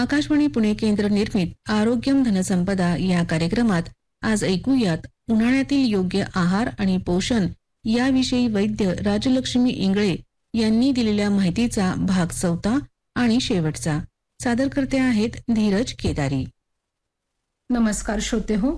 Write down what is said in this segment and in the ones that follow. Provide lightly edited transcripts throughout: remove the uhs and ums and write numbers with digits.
आकाशवाणी पुणे केंद्र निर्मित आरोग्यम धनसंपदा या कार्यक्रमात आज ऐकूयात उन्हाळ्यातील योग्य आहार आणि पोषण याविषयी वैद्य राजलक्ष्मी इंगळे यांनी दिलेल्या माहितीचा भाग 4 आणि शेवटचा. सादरकर्ते आहेत धीरज केदारी. नमस्कार श्रोते हो,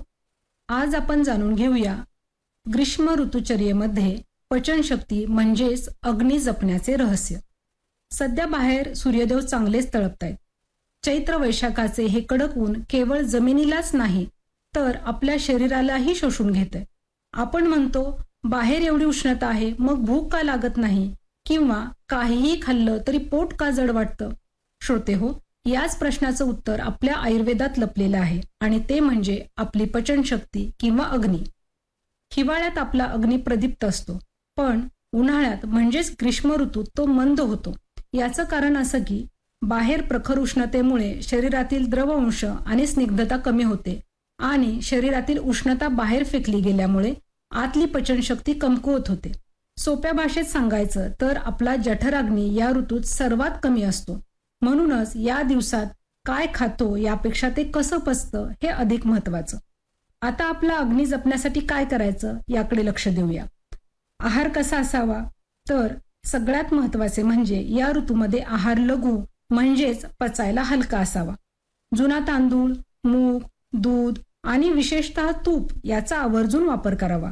आज आपण जाणून घेऊया ग्रीष्म ऋतुचर्येमध्ये पचनशक्ती म्हणजेच अग्नी जपण्याचे रहस्य. सध्या बाहेर सूर्यदेव चांगलेच तळपतायत. चैत्र वैशाखाचे हे कडक ऊन केवळ जमिनीलाच नाही तर आपल्या शरीरालाही शोषून घेतंय. आपण म्हणतो बाहेर एवढी उष्णता आहे, मग भूक का लागत नाही, किंवा काहीही खाल्लं तरी पोट का जड वाटतं. श्रोते हो, याच प्रश्नाचं उत्तर आपल्या आयुर्वेदात लपलेलं आहे आणि ते म्हणजे आपली पचनशक्ती किंवा अग्नी. हिवाळ्यात आपला अग्नी प्रदीप्त असतो, पण उन्हाळ्यात म्हणजेच ग्रीष्म ऋतूत तो मंद होतो. याचं कारण असं की बाहेर प्रखर उष्णतेमुळे शरीरातील द्रवअंश आणि स्निग्धता कमी होते आणि शरीरातील उष्णता बाहेर फेकली गेल्यामुळे आतली पचनशक्ती कमकुवत होते. सोप्या भाषेत सांगायचं तर आपला जठराग्नी या ऋतूत सर्वात कमी असतो. म्हणूनच या दिवसात काय खातो यापेक्षा ते कसं पचतं हे अधिक महत्वाचं. आता आपला अग्नी जपण्यासाठी काय करायचं याकडे लक्ष देऊया. आहार कसा असावा, तर सगळ्यात महत्वाचे म्हणजे या ऋतूमध्ये आहार लघु म्हणजेच पचायला हलका असावा. जुना तांदूळ, मूग, दूध आणि विशेषतः तूप याचा आवर्जून वापर करावा.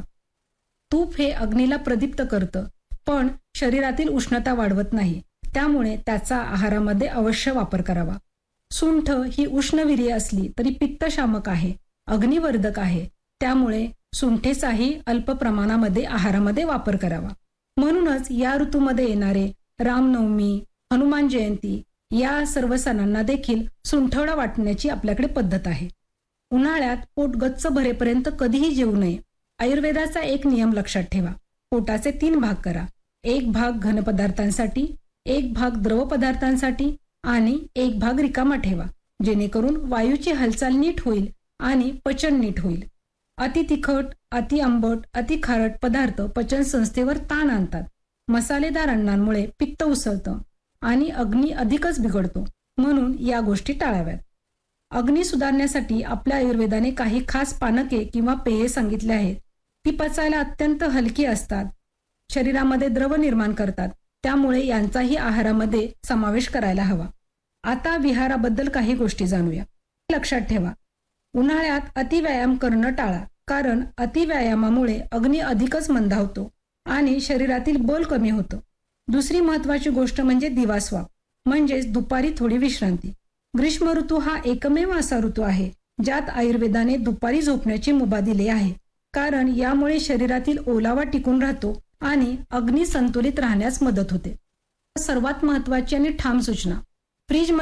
तूप हे अग्नीला प्रदीप्त करतं, पण शरीरातील उष्णता वाढवत नाही, त्यामुळे त्याचा आहारामध्ये अवश्य वापर करावा. सुंठ ही उष्णवीर्य असली तरी पित्तशामक आहे, अग्निवर्धक आहे, त्यामुळे सुंठेचाही अल्प प्रमाणामध्ये आहारामध्ये वापर करावा. म्हणूनच या ऋतूमध्ये येणारे रामनवमी, हनुमान जयंती या सर्व सणांना देखील सुंठवडा वाटण्याची आपल्याकडे पद्धत आहे. उन्हाळ्यात पोट गच्च भरेपर्यंत कधीही जेवू नये. आयुर्वेदाचा एक नियम लक्षात ठेवा. पोटाचे 3 भाग करा. 1 भाग घन पदार्थांसाठी, 1 भाग द्रव पदार्थांसाठी आणि 1 भाग रिकामा ठेवा, जेणेकरून वायूची हालचाल नीट होईल आणि पचन नीट होईल. अति तिखट, अति आंबट, अति खारट पदार्थ पचन संस्थेवर ताण आणतात. मसालेदार अन्नांमुळे पित्त उसळतं आणि अग्नी अधिकच बिघडतो, म्हणून या गोष्टी टाळाव्यात. अग्नी सुधारण्यासाठी आपल्या आयुर्वेदाने काही खास पानके किंवा पेये सांगितले आहेत. ती पचायला अत्यंत हलकी असतात, शरीरामध्ये द्रव निर्माण करतात, त्यामुळे यांचाही आहारामध्ये समावेश करायला हवा. आता विहाराबद्दल काही गोष्टी जाणूया. लक्षात ठेवा, उन्हाळ्यात अतिव्यायाम करणं टाळा, कारण अतिव्यायामामुळे अग्नी अधिकच मंदावतो आणि शरीरातील बल कमी होतं. दुसरी महत्वाची गोष्ट म्हणजे दिवास्वाप, म्हणजेच दुपारी थोडी विश्रांती. ग्रीष्म ऋतू हा एकमेव असा ऋतू आहे ज्यात आयुर्वेदाने दुपारी झोपण्याची मुभा दिली आहे, कारण यामुळे शरीरातील ओलावा टिकून राहतो आणि अग्नी संतुलित राहण्यास मदत होते. सर्वात महत्वाची आणि ठाम सूचना, फ्रीज